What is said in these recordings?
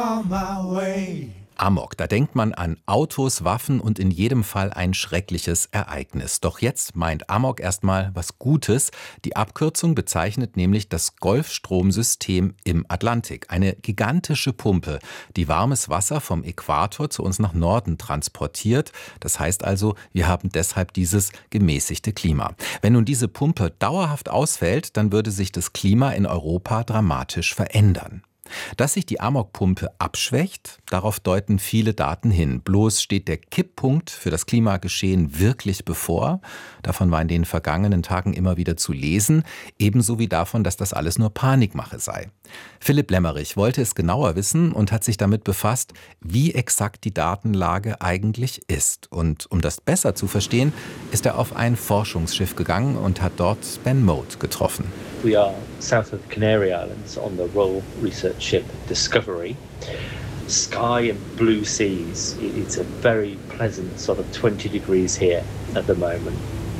Amok, da denkt man an Autos, Waffen und in jedem Fall ein schreckliches Ereignis. Doch jetzt meint Amok erstmal was Gutes. Die Abkürzung bezeichnet nämlich das Golfstromsystem im Atlantik. Eine gigantische Pumpe, die warmes Wasser vom Äquator zu uns nach Norden transportiert. Das heißt also, wir haben deshalb dieses gemäßigte Klima. Wenn nun diese Pumpe dauerhaft ausfällt, dann würde sich das Klima in Europa dramatisch verändern. Dass sich die Amok-Pumpe abschwächt, darauf deuten viele Daten hin. Bloß steht der Kipppunkt für das Klimageschehen wirklich bevor. Davon war in den vergangenen Tagen immer wieder zu lesen, ebenso wie davon, dass das alles nur Panikmache sei. Philipp Lemmerich wollte es genauer wissen und hat sich damit befasst, wie exakt die Datenlage eigentlich ist. Und um das besser zu verstehen, ist er auf ein Forschungsschiff gegangen und hat dort Ben Mote getroffen. We are south of the Canary Islands on the Royal Research Ship Discovery. Sky and blue seas. It's a very pleasant sort of 20 degrees here at the moment.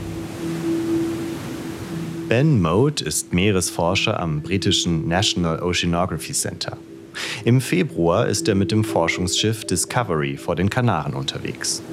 Ben Mote ist Meeresforscher am britischen National Oceanography Center. Im Februar ist er mit dem Forschungsschiff Discovery vor den Kanaren unterwegs.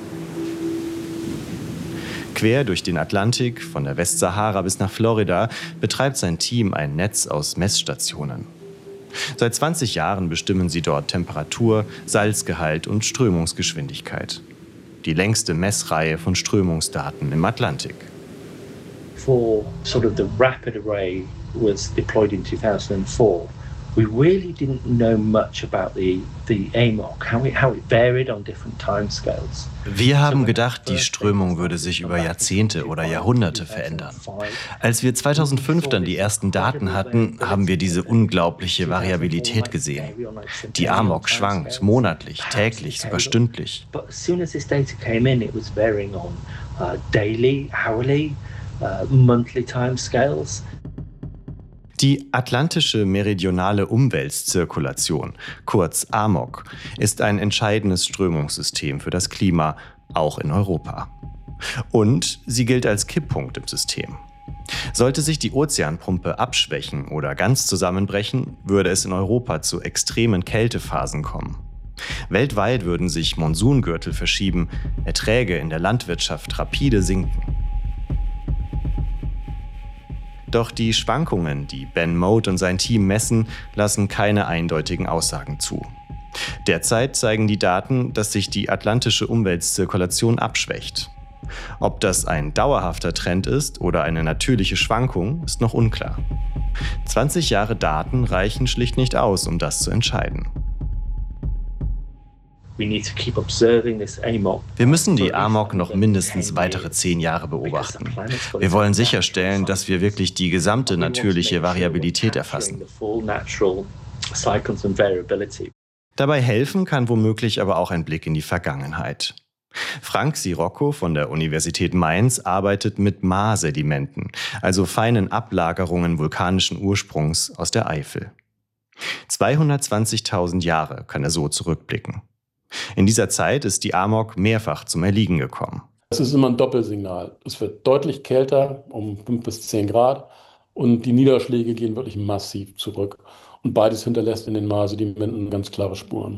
Quer durch den Atlantik, von der Westsahara bis nach Florida, betreibt sein Team ein Netz aus Messstationen. Seit 20 Jahren bestimmen sie dort Temperatur, Salzgehalt und Strömungsgeschwindigkeit. Die längste Messreihe von Strömungsdaten im Atlantik. For sort of the rapid array was deployed in 2004. We really didn't know much about the AMOC, how it varied on different timescales. Wir haben gedacht, die Strömung würde sich über Jahrzehnte oder Jahrhunderte verändern. Als wir 2005 dann die ersten Daten hatten, haben wir diese unglaubliche Variabilität gesehen. Die AMOC schwankt monatlich, täglich, sogar stündlich. But as soon as this data came in, it was varying on daily, hourly, monthly timescales. Die Atlantische Meridionale Umweltzirkulation, kurz AMOC, ist ein entscheidendes Strömungssystem für das Klima, auch in Europa. Und sie gilt als Kipppunkt im System. Sollte sich die Ozeanpumpe abschwächen oder ganz zusammenbrechen, würde es in Europa zu extremen Kältephasen kommen. Weltweit würden sich Monsungürtel verschieben, Erträge in der Landwirtschaft rapide sinken. Doch die Schwankungen, die Ben Mote und sein Team messen, lassen keine eindeutigen Aussagen zu. Derzeit zeigen die Daten, dass sich die atlantische Umweltzirkulation abschwächt. Ob das ein dauerhafter Trend ist oder eine natürliche Schwankung, ist noch unklar. 20 Jahre Daten reichen schlicht nicht aus, um das zu entscheiden. Wir müssen die AMOC noch mindestens weitere 10 Jahre beobachten. Wir wollen sicherstellen, dass wir wirklich die gesamte natürliche Variabilität erfassen. Dabei helfen kann womöglich aber auch ein Blick in die Vergangenheit. Frank Sirocco von der Universität Mainz arbeitet mit Maarsedimenten, also feinen Ablagerungen vulkanischen Ursprungs aus der Eifel. 220.000 Jahre kann er so zurückblicken. In dieser Zeit ist die AMOC mehrfach zum Erliegen gekommen. Es ist immer ein Doppelsignal. Es wird deutlich kälter, um 5 bis 10 Grad, und die Niederschläge gehen wirklich massiv zurück. Und beides hinterlässt in den Maarsedimenten ganz klare Spuren.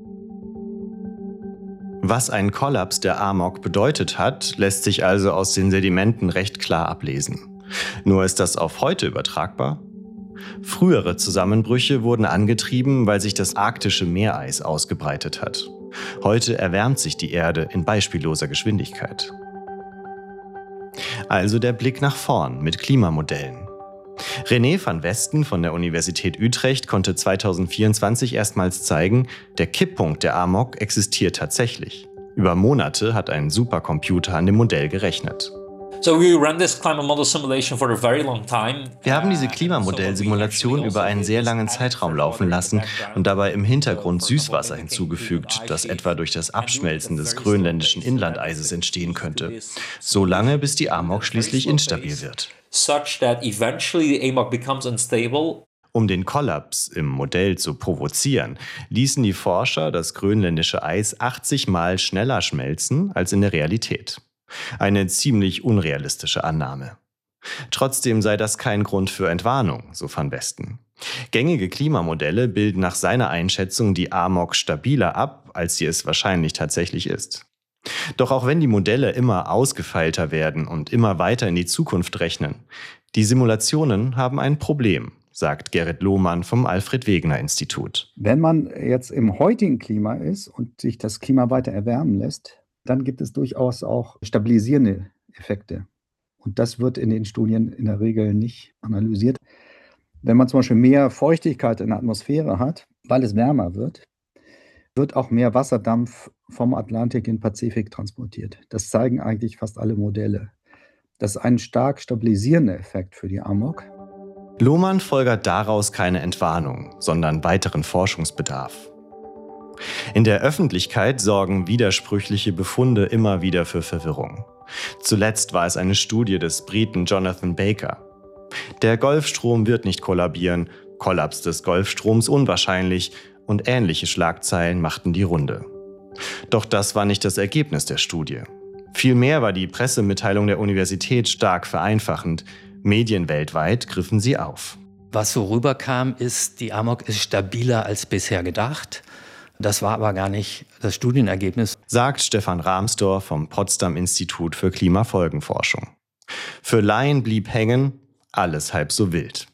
Was ein Kollaps der AMOC bedeutet hat, lässt sich also aus den Sedimenten recht klar ablesen. Nur ist das auf heute übertragbar? Frühere Zusammenbrüche wurden angetrieben, weil sich das arktische Meereis ausgebreitet hat. Heute erwärmt sich die Erde in beispielloser Geschwindigkeit. Also der Blick nach vorn mit Klimamodellen. René van Westen von der Universität Utrecht konnte 2024 erstmals zeigen, der Kipppunkt der AMOC existiert tatsächlich. Über Monate hat ein Supercomputer an dem Modell gerechnet. Wir haben diese Klimamodellsimulation über einen sehr langen Zeitraum laufen lassen und dabei im Hintergrund Süßwasser hinzugefügt, das etwa durch das Abschmelzen des grönländischen Inlandeises entstehen könnte. So lange, bis die AMOC schließlich instabil wird. Um den Kollaps im Modell zu provozieren, ließen die Forscher das grönländische Eis 80 Mal schneller schmelzen als in der Realität. Eine ziemlich unrealistische Annahme. Trotzdem sei das kein Grund für Entwarnung, so van Westen. Gängige Klimamodelle bilden nach seiner Einschätzung die AMOC stabiler ab, als sie es wahrscheinlich tatsächlich ist. Doch auch wenn die Modelle immer ausgefeilter werden und immer weiter in die Zukunft rechnen, die Simulationen haben ein Problem, sagt Gerrit Lohmann vom Alfred-Wegener-Institut. Wenn man jetzt im heutigen Klima ist und sich das Klima weiter erwärmen lässt, dann gibt es durchaus auch stabilisierende Effekte. Und das wird in den Studien in der Regel nicht analysiert. Wenn man zum Beispiel mehr Feuchtigkeit in der Atmosphäre hat, weil es wärmer wird auch mehr Wasserdampf vom Atlantik in den Pazifik transportiert. Das zeigen eigentlich fast alle Modelle. Das ist ein stark stabilisierender Effekt für die AMOC. Lohmann folgert daraus keine Entwarnung, sondern weiteren Forschungsbedarf. In der Öffentlichkeit sorgen widersprüchliche Befunde immer wieder für Verwirrung. Zuletzt war es eine Studie des Briten Jonathan Baker. Der Golfstrom wird nicht kollabieren, Kollaps des Golfstroms unwahrscheinlich und ähnliche Schlagzeilen machten die Runde. Doch das war nicht das Ergebnis der Studie. Vielmehr war die Pressemitteilung der Universität stark vereinfachend. Medien weltweit griffen sie auf. Was so rüberkam, ist, die AMOC ist stabiler als bisher gedacht. Das war aber gar nicht das Studienergebnis, sagt Stefan Rahmsdorf vom Potsdam-Institut für Klimafolgenforschung. Für Laien blieb hängen, alles halb so wild.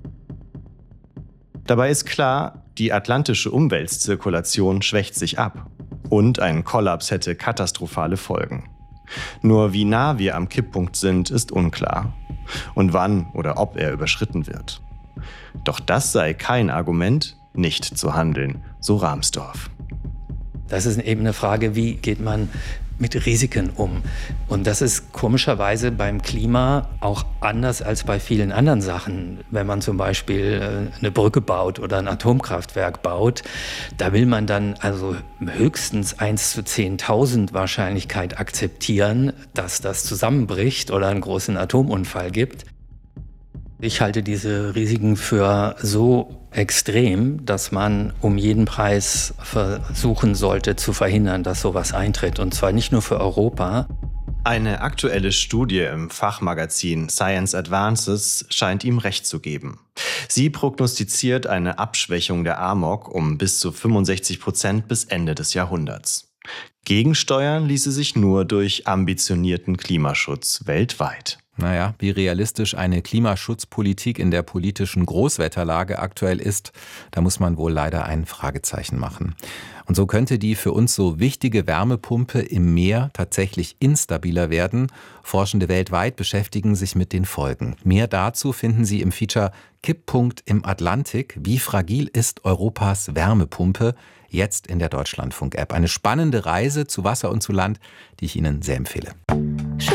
Dabei ist klar, die atlantische Umweltzirkulation schwächt sich ab. Und ein Kollaps hätte katastrophale Folgen. Nur wie nah wir am Kipppunkt sind, ist unklar. Und wann oder ob er überschritten wird. Doch das sei kein Argument, nicht zu handeln, so Rahmsdorf. Das ist eben eine Frage, wie geht man mit Risiken um? Und das ist komischerweise beim Klima auch anders als bei vielen anderen Sachen. Wenn man zum Beispiel eine Brücke baut oder ein Atomkraftwerk baut, da will man dann also höchstens 1 zu 10.000 Wahrscheinlichkeit akzeptieren, dass das zusammenbricht oder einen großen Atomunfall gibt. Ich halte diese Risiken für so extrem, dass man um jeden Preis versuchen sollte zu verhindern, dass sowas eintritt. Und zwar nicht nur für Europa. Eine aktuelle Studie im Fachmagazin Science Advances scheint ihm recht zu geben. Sie prognostiziert eine Abschwächung der AMOC um bis zu 65% bis Ende des Jahrhunderts. Gegensteuern ließe sich nur durch ambitionierten Klimaschutz weltweit. Naja, wie realistisch eine Klimaschutzpolitik in der politischen Großwetterlage aktuell ist, da muss man wohl leider ein Fragezeichen machen. Und so könnte die für uns so wichtige Wärmepumpe im Meer tatsächlich instabiler werden. Forschende weltweit beschäftigen sich mit den Folgen. Mehr dazu finden Sie im Feature Kipppunkt im Atlantik. Wie fragil ist Europas Wärmepumpe? Jetzt in der Deutschlandfunk-App. Eine spannende Reise zu Wasser und zu Land, die ich Ihnen sehr empfehle.